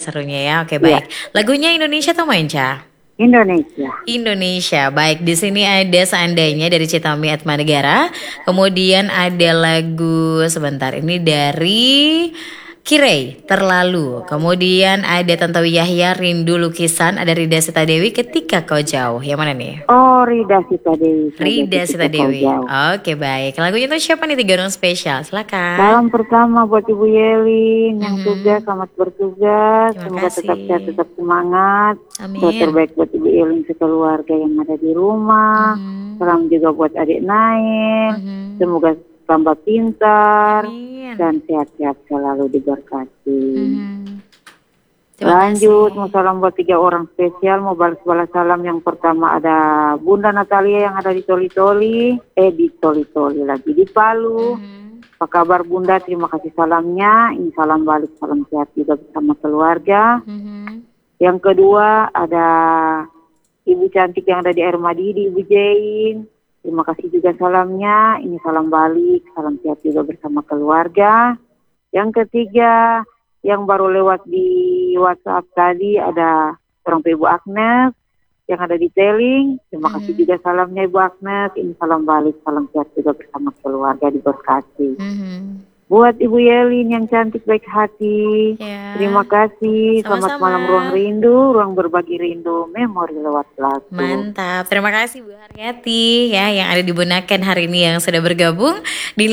serunya ya. Oke, Iya, baik. Lagunya Indonesia atau manca? Indonesia. Indonesia. Baik, di sini ada Seandainya dari Citami Atmanegara. Kemudian ada lagu sebentar ini dari Kirei Terlalu. Kemudian ada Tantowi Yahya Rindu Lukisan. Ada Rida Sita Dewi Ketika Kau Jauh. Yang mana nih? Oh, Rida Sita Dewi saja Rida Sita ketika kau Dewi. jauh. Oke, baik. Lagunya itu siapa nih, 3 orang spesial? Silakan. Salam pertama buat Ibu Yelin yang tugas, Mhm. selamat bertugas. Terima Semoga tetap sehat, kasih. tetap semangat. Doa Amin. terbaik buat Ibu Yelin sekeluarga yang ada di rumah. Mhm. Salam juga buat adik Nail. Mhm. Semoga tambah pintar Amin. dan sehat-sehat selalu diberkati. Mhm. Terima Lanjut, kasih. mau salam buat 3 orang spesial. Mau balas salam. Yang pertama ada Bunda Natalia yang ada di Toli-Toli. Di Toli-Toli lagi di Palu. Mhm. Apa kabar Bunda? Terima kasih salamnya. Ini salam balik, salam sehat juga bersama keluarga. Mhm. Yang kedua ada Ibu cantik yang ada di Air Madidi, Ibu Jain. Terima kasih juga salamnya. Ini salam balik, salam sehat juga bersama keluarga. Yang ketiga yang baru lewat di WhatsApp tadi ada orang Ibu Agnes yang ada di Teling. Terima kasih Mhm. juga salamnya Ibu Agnes. Ini salam balik, salam sehat juga bersama keluarga diberkati. Mhm. Buat Ibu Yelin yang cantik baik hati, Ya. terima kasih. Selamat Sama-sama. malam Ruang Rindu, ruang berbagi rindu, memori lewat lagu. Mantap, terima kasih Bu Haryati ya yang ada di Bunaken hari ini yang sudah bergabung di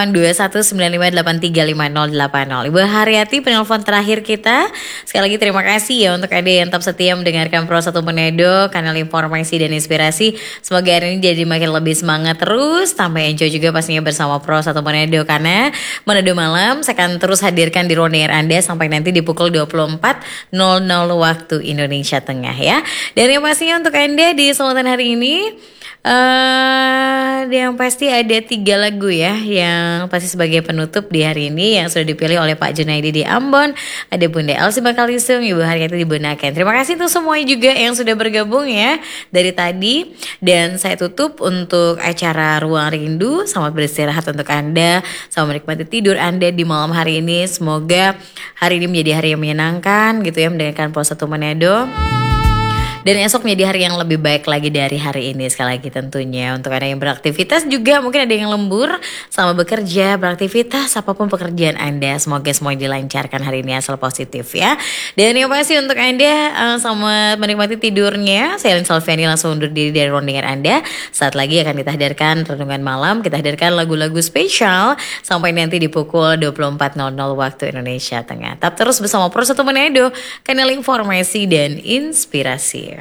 082195835080. Ibu Haryati penelpon terakhir kita. Sekali lagi terima kasih ya untuk ada yang tetap setia mendengarkan Pro 1 Menedo, kanal informasi dan inspirasi. Semoga hari ini jadi makin lebih semangat terus, tambah enjoy juga pastinya bersama Pro 1 Menedo karena Menedo Malam saya akan terus hadirkan di ruang dengar Anda sampai nanti di pukul 24.00 waktu Indonesia Tengah ya. Dan yang pastinya untuk Anda di Sultan hari ini yang pasti ada 3 lagu ya yang pasti sebagai penutup di hari ini yang sudah dipilih oleh Pak Junaidi di Ambon. Ada Bunda Elsie Bakalisung, Ibu Haryati di Bunaken. Terima kasih untuk semuanya juga yang sudah bergabung ya dari tadi. Dan saya tutup untuk acara Ruang Rindu. Selamat beristirahat untuk Anda, selamat menikmati tidur Anda di malam hari ini. Semoga hari ini menjadi hari yang menyenangkan gitu ya, mendengarkan Pro 1 Manado. Dan esok menjadi hari yang lebih baik lagi dari hari ini. Sekali lagi tentunya untuk Anda yang beraktivitas juga, mungkin ada yang lembur sama bekerja, beraktivitas apapun pekerjaan Anda, semoga semuanya dilancarkan hari ini asal positif ya. Dan yang pasti untuk Anda selamat menikmati tidurnya. Saya Lin Salviani langsung undur diri dari rondingan Anda. Saat lagi akan kita hadirkan renungan malam, kita hadirkan lagu-lagu spesial sampai nanti di pukul 24.00 waktu Indonesia Tengah. Tetap terus bersama Pro 1 Manado, kanal informasi dan inspirasi.